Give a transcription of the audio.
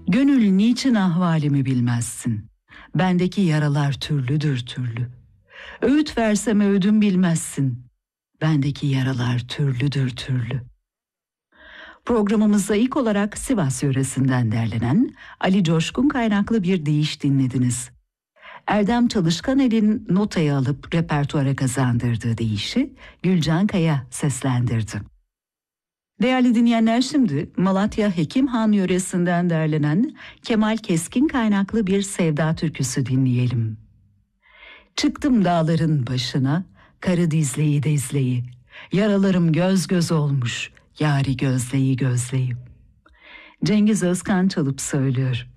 Gönül niçin ahvalimi bilmezsin? Bendeki yaralar türlüdür türlü. Öğüt versem öğüdüm bilmezsin. Bendeki yaralar türlüdür türlü. Programımızda ilk olarak Sivas yöresinden derlenen Ali Coşkun kaynaklı bir deyiş dinlediniz. Erdem Çalışkanel'in notaya alıp repertuara kazandırdığı deyişi Gülcan Kaya seslendirdi. Değerli dinleyenler, şimdi Malatya Hekimhan yöresinden derlenen Kemal Keskin kaynaklı bir sevda türküsü dinleyelim. Çıktım dağların başına, karı dizleyi dizleyi, yaralarım göz göz olmuş, yari gözleyi gözleyi. Cengiz Özkan çalıp söylüyor.